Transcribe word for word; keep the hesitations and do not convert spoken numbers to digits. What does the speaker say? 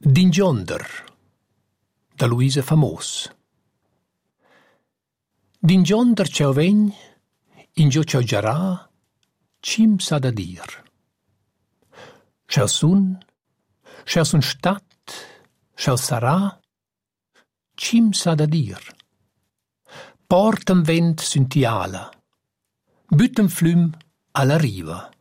D'ingionder, da Luisa Famos. D'ingionder ciao vegn, in gio ciao giarà, cim sa da dir. Ciao sun, ciao sun stat, ciao sarà, cim sa da dir. Portam vent süntiala, bütem flüm alla riva.